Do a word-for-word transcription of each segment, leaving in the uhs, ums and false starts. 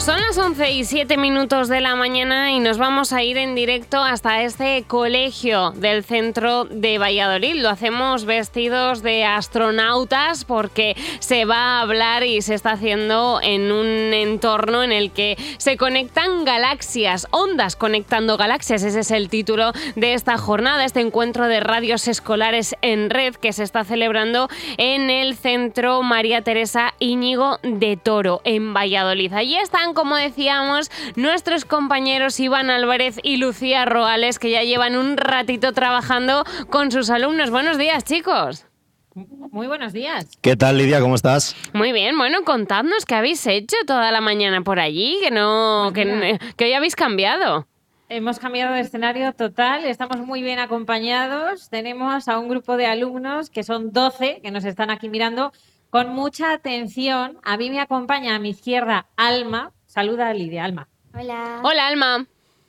Son las once y siete minutos de la mañana y nos vamos a ir en directo hasta este colegio del centro de Valladolid. Lo hacemos vestidos de astronautas porque se va a hablar y se está haciendo en un entorno en el que se conectan galaxias, ondas conectando galaxias. Ese es el título de esta jornada, este encuentro de radios escolares en red que se está celebrando en el Centro María Teresa Íñigo de Toro, en Valladolid. Allí están, como decíamos, nuestros compañeros Iván Álvarez y Lucía Roales, que ya llevan un ratito trabajando con sus alumnos. Buenos días, chicos. Muy buenos días. ¿Qué tal, Lidia? ¿Cómo estás? Muy bien, bueno, contadnos qué habéis hecho toda la mañana por allí, que no, Pues que, que hoy habéis cambiado. Hemos cambiado de escenario total, estamos muy bien acompañados. Tenemos a un grupo de alumnos que son doce, que nos están aquí mirando con mucha atención. A mí me acompaña a mi izquierda Alma. Saluda a Lidia, Alma. Hola. Hola, Alma.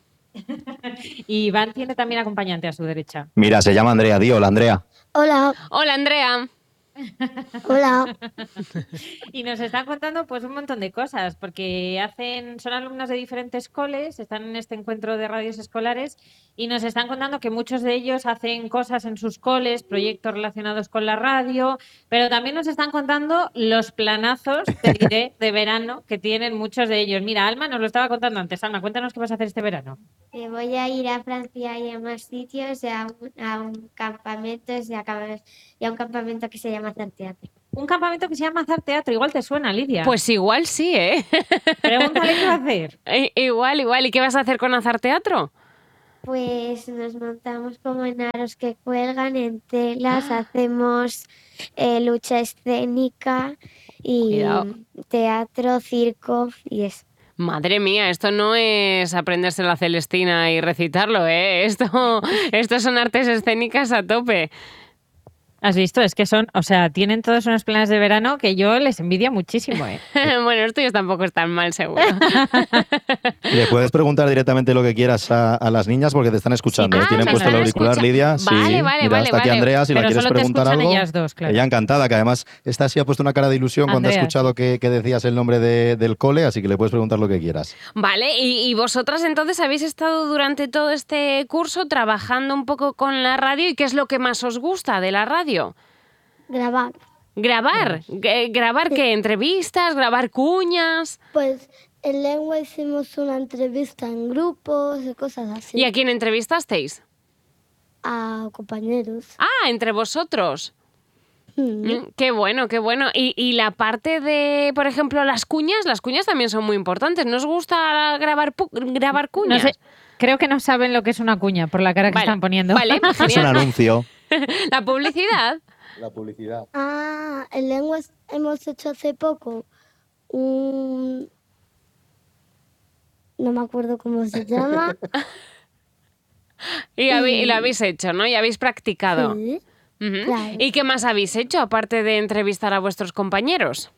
Y Iván tiene también acompañante a su derecha. Mira, se llama Andrea. Di hola, Andrea. Hola. Hola, Andrea. Hola. Y nos están contando pues un montón de cosas, porque hacen, son alumnos de diferentes coles, están en este encuentro de radios escolares y nos están contando que muchos de ellos hacen cosas en sus coles, proyectos relacionados con la radio, pero también nos están contando los planazos, te diré, de verano que tienen muchos de ellos. Mira, Alma nos lo estaba contando antes. Alma, cuéntanos qué vas a hacer este verano. Eh, voy a ir a Francia y a más sitios, a un, a un campamento, y a, y a un campamento que se llama Hacer Teatro. Un campamento que se llama Hacer Teatro, igual te suena, Lidia. Pues igual sí, ¿eh? Pregúntale qué va a hacer. Igual, igual. ¿Y qué vas a hacer con Hacer Teatro? Pues nos montamos como en aros que cuelgan, en telas, ah. hacemos eh, lucha escénica y Cuidado. Teatro, circo y eso. Madre mía, esto no es aprenderse la Celestina y recitarlo, ¿eh? Esto, esto son artes escénicas a tope. ¿Has visto? Es que son, o sea, tienen todos unos planes de verano que yo les envidio muchísimo, ¿eh? Bueno, los tuyos tampoco están mal, seguro. Le puedes preguntar directamente lo que quieras a, a las niñas porque te están escuchando. Sí. Ah, Tienen puesto el auricular, escucha. Lidia. Vale, sí, vale, mira, vale, está aquí vale. Andrea, si Pero la quieres solo te preguntar escuchan algo. ellas dos, claro. Ella encantada, que además esta sí ha puesto una cara de ilusión cuando Andrea, ha escuchado sí. que, que decías el nombre de, del cole, así que le puedes preguntar lo que quieras. Vale, y, y vosotras entonces habéis estado durante todo este curso trabajando un poco con la radio, ¿y qué es lo que más os gusta de la radio? Grabar. ¿Grabar? G- ¿Grabar qué? ¿Entrevistas? ¿Grabar cuñas? Pues en lengua hicimos una entrevista en grupos y cosas así. ¿Y a quién entrevistasteis? A compañeros. Ah, entre vosotros. Mm. Mm, Qué bueno, qué bueno. Y, y la parte de, por ejemplo, las cuñas, las cuñas también son muy importantes. ¿No os gusta grabar, pu- grabar No cuñas? sé, creo que no saben lo que es una cuña por la cara que Vale, están poniendo. Vale, Es un genial. anuncio. La publicidad. La publicidad. Ah, en lenguas hemos hecho hace poco un... No me acuerdo cómo se llama. Y, habéis- y Y- lo habéis hecho, ¿no? Y habéis practicado. Sí, Ujú. claro. ¿Y qué más habéis hecho aparte de entrevistar a vuestros compañeros?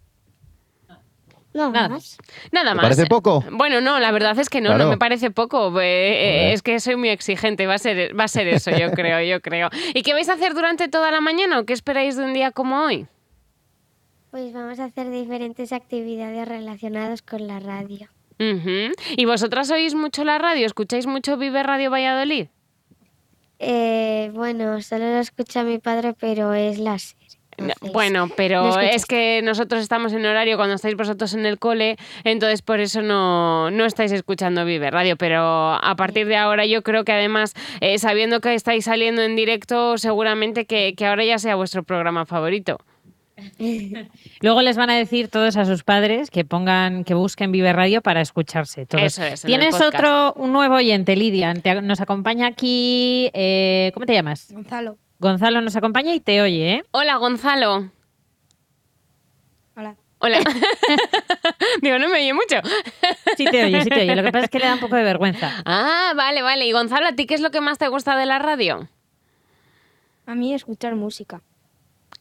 no Nada. más. Nada ¿Te más. parece poco? Bueno, no, la verdad es que no, Claro. no me parece poco. Eh, eh, Joder. es que soy muy exigente, va a ser, va a ser eso, yo creo, yo creo. ¿Y qué vais a hacer durante toda la mañana o qué esperáis de un día como hoy? Pues vamos a hacer diferentes actividades relacionadas con la radio. Ujú. ¿Y vosotras oís mucho la radio? ¿Escucháis mucho Vive Radio Valladolid? Eh, bueno, solo lo escucha mi padre, pero es la serie. No, Entonces, bueno, no pero escuchas. es que nosotros estamos en horario cuando estáis vosotros en el cole, entonces por eso no, no estáis escuchando Vive Radio, pero a partir de ahora yo creo que además, eh, sabiendo que estáis saliendo en directo, seguramente que, que ahora ya sea vuestro programa favorito. Luego les van a decir todos a sus padres que pongan, que busquen Vive Radio para escucharse. Todos. Eso es, en el Tienes podcast. otro, un nuevo oyente, Lidia. Te- nos acompaña aquí. Eh, ¿Cómo te llamas? Gonzalo. Gonzalo nos acompaña y te oye, ¿eh? Hola, Gonzalo. Hola. Hola. Digo, no me oye mucho. Sí te oye, sí te oye. Lo que pasa es que le da un poco de vergüenza. Ah, vale, vale. Y Gonzalo, ¿a ti qué es lo que más te gusta de la radio? A mí escuchar música.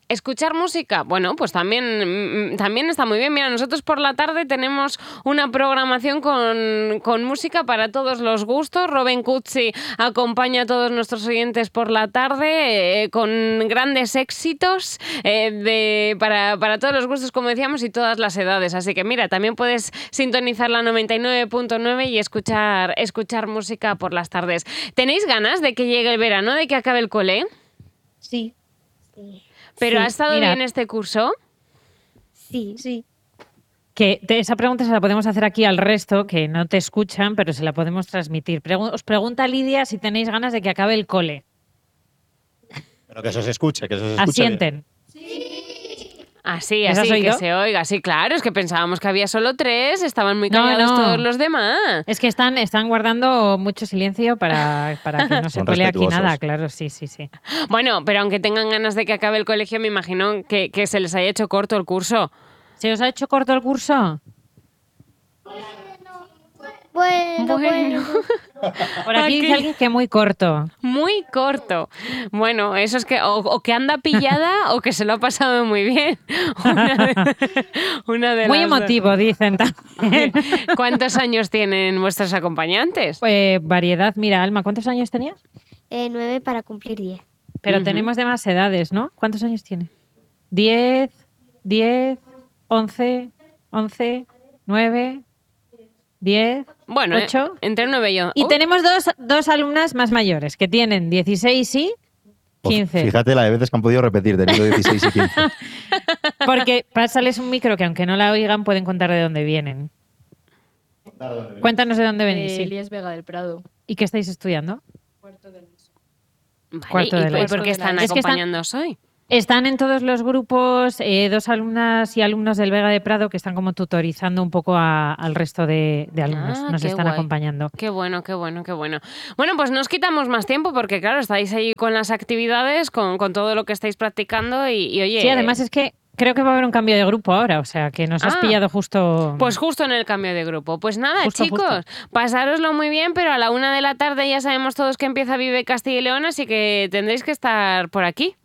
Escuchar música, bueno, pues también, también está muy bien. Mira, nosotros por la tarde tenemos una programación con, con música para todos los gustos. Robin Cuzzi acompaña a todos nuestros oyentes por la tarde eh, con grandes éxitos eh, de, para, para todos los gustos, como decíamos, y todas las edades. Así que mira, también puedes sintonizar la noventa y nueve punto nueve y escuchar, escuchar música por las tardes. ¿Tenéis ganas de que llegue el verano, de que acabe el cole? Sí. Sí. ¿Pero Sí, ha estado mira. bien este curso? Sí. Sí. Que te- esa pregunta se la podemos hacer aquí al resto, que no te escuchan, pero se la podemos transmitir. Pregu- os pregunta Lidia si tenéis ganas de que acabe el cole. Pero que eso se escuche, que eso se escuche. bien. Asienten. Así, ¿Has así, que oído? se oiga. Sí, claro, es que pensábamos que había solo tres, estaban muy No, callados no. todos los demás. Es que están, están guardando mucho silencio para, para que no se Son cuele aquí respetuosos. nada, claro, sí, sí, sí. Bueno, pero aunque tengan ganas de que acabe el colegio, me imagino que, que se les haya hecho corto el curso. ¿Se os ha hecho corto el curso? Bueno, Bueno. bueno. Por aquí Aquí. dice alguien que muy corto. Muy corto. Bueno, eso es que o, o que anda pillada o que se lo ha pasado muy bien. Una de, una de Muy las dos. emotivo, dicen también. ¿Cuántos años tienen vuestros acompañantes? Pues, variedad. Mira, Alma, ¿cuántos años tenías? Eh, nueve para cumplir diez. Pero Ujú. tenemos de más edades, ¿no? ¿Cuántos años tiene? Diez, diez, once, once, nueve, diez, Bueno, eh, ocho. entre nueve y once. Y tenemos dos, dos alumnas más mayores que tienen dieciséis y Pues quince. fíjate la de veces que han podido repetir, teniendo dieciséis y quince. Porque pásales un micro que aunque no la oigan pueden contar de dónde vienen. Cuéntanos de dónde venís. Eh, sí. Elías Vega del Prado. ¿Y qué estáis estudiando? Vale, cuarto ¿y de por- la- y por qué están Es que están- acompañándonos hoy? Están en todos los grupos eh, dos alumnas y alumnos del Vega de Prado que están como tutorizando un poco a- al resto de, de alumnos. Ah, Nos qué están guay. acompañando. Qué bueno, qué bueno, qué bueno. Bueno, pues no os quitamos más tiempo porque, claro, estáis ahí con las actividades, con, con todo lo que estáis practicando y, y, oye... Sí, además es que creo que va a haber un cambio de grupo ahora, o sea que nos has Ah. pillado justo. Pues justo en el cambio de grupo. Pues nada, Justo, chicos, justo. pasároslo muy bien, pero a la una de la tarde ya sabemos todos que empieza Vive Castilla y León, así que tendréis que estar por aquí.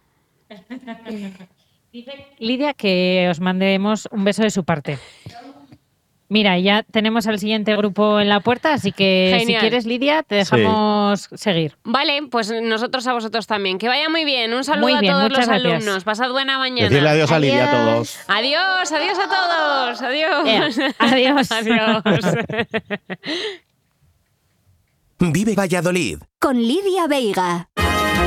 Lidia, que os mandemos un beso de su parte. Mira, ya tenemos al siguiente grupo en la puerta, así que Genial. si quieres, Lidia, te dejamos seguir. Vale, pues nosotros a vosotros también. Que vaya muy bien. Un saludo Muy bien, a todos muchas los gracias. alumnos. Pasad buena mañana. Decirle adiós a Lidia a Adiós. todos. Adiós, adiós a todos. Adiós. Ea, adiós. Adiós. Vive Valladolid. Con Lidia Veiga.